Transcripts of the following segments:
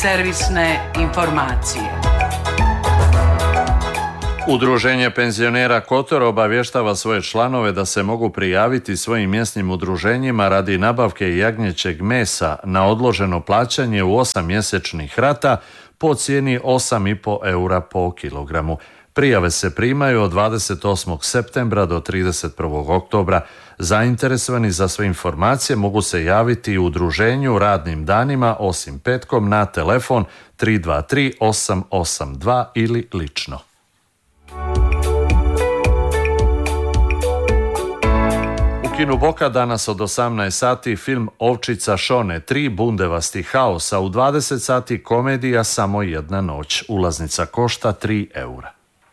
servisne informacije. Udruženje penzionera Kotor obavještava svoje članove da se mogu prijaviti svojim mjesnim udruženjima radi nabavke jagnjećeg mesa na odloženo plaćanje u 8 mjesečnih rata po cijeni 8,5 eura po kilogramu. Prijave se primaju od 28. septembra do 31. oktobra. Zainteresovani za sve informacije mogu se javiti u udruženju radnim danima osim petkom na telefon 323 882 ili lično. U kinu Boka danas od 18 sati film Ovčica Šone 3 bundevasti haos, a u 20 sati komedija Samo jedna noć. Ulaznica košta 3 eura.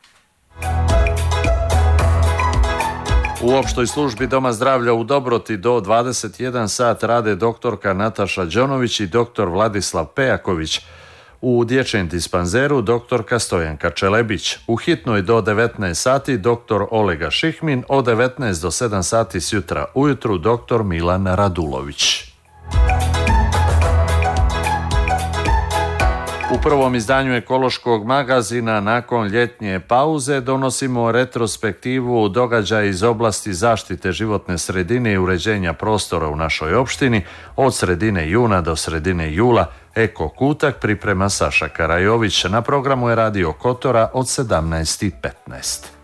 U opštoj službi Doma zdravlja u Dobroti do 21 sat rade doktorka Nataša Đonović i doktor Vladislav Pejaković. U dječjem dispanzeru doktorka Stojanka Čelebić. U hitnoj do 19 sati doktor Olega Šihmin, od 19 do 7 sati sjutra ujutru doktor Milan Radulović. U prvom izdanju ekološkog magazina nakon ljetnje pauze donosimo retrospektivu događaja iz oblasti zaštite životne sredine i uređenja prostora u našoj opštini od sredine juna do sredine jula. Eko Kutak priprema Saša Karajović. Na programu je Radio Kotora od 17:15.